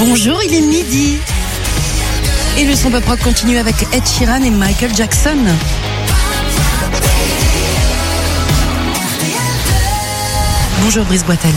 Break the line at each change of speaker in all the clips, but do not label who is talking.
Bonjour, il est midi. Et le son pop rock continue avec Ed Sheeran et Michael Jackson. Bonjour Brice Boitel.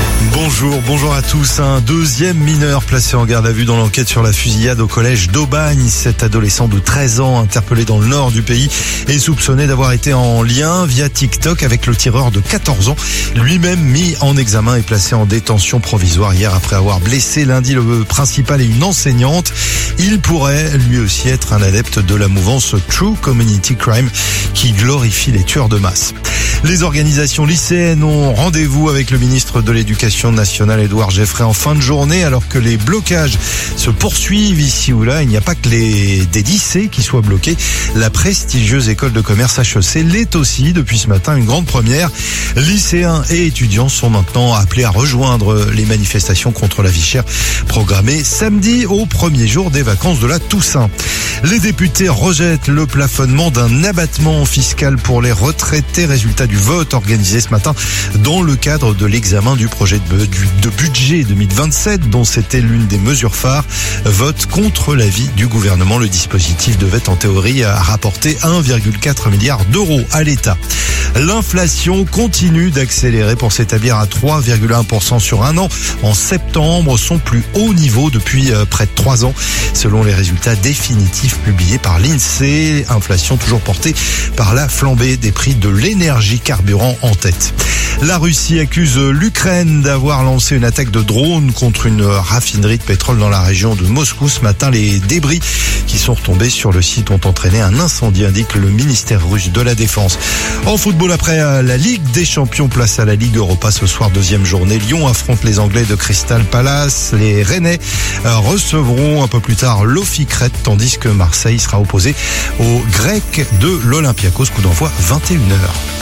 Bonjour à tous. Un deuxième mineur placé en garde à vue dans l'enquête sur la fusillade au collège d'Aubagne. Cet adolescent de 13 ans interpellé dans le nord du pays est soupçonné d'avoir été en lien via TikTok avec le tireur de 14 ans, lui-même mis en examen et placé en détention provisoire hier après avoir blessé lundi le principal et une enseignante. Il pourrait lui aussi être un adepte de la mouvance True Community Crime qui glorifie les tueurs de masse. Les organisations lycéennes ont rendez-vous avec le ministre de l'Éducation nationale, Édouard Geoffrey, en fin de journée, alors que les blocages se poursuivent ici ou là. Il n'y a pas que des lycées qui soient bloqués. La prestigieuse école de commerce HEC l'est aussi depuis ce matin, une grande première. Lycéens et étudiants sont maintenant appelés à rejoindre les manifestations contre la vie chère programmées samedi au premier jour des vacances de la Toussaint. Les députés rejettent le plafonnement d'un abattement fiscal pour les retraités, résultat du vote organisé ce matin dans le cadre de l'examen du projet de budget 2027 dont c'était l'une des mesures phares. Vote contre l'avis du gouvernement. Le dispositif devait en théorie rapporter 1,4 milliard d'euros à l'État. L'inflation continue d'accélérer pour s'établir à 3,1% sur un an en septembre, son plus haut niveau depuis près de 3 ans, selon les résultats définitifs publiés par l'INSEE. Inflation toujours portée par la flambée des prix de l'énergie, carburant en tête. La Russie accuse l'Ukraine d'avoir lancé une attaque de drone contre une raffinerie de pétrole dans la région de Moscou. Ce matin, les débris qui sont retombés sur le site ont entraîné un incendie, indique le ministère russe de la Défense. En football, après la Ligue des Champions, place à la Ligue Europa ce soir, deuxième journée. Lyon affronte les Anglais de Crystal Palace. Les Rennais recevront un peu plus tard l'Ophicrète, tandis que Marseille sera opposé aux Grecs de l'Olympiakos. Coup d'envoi 21h.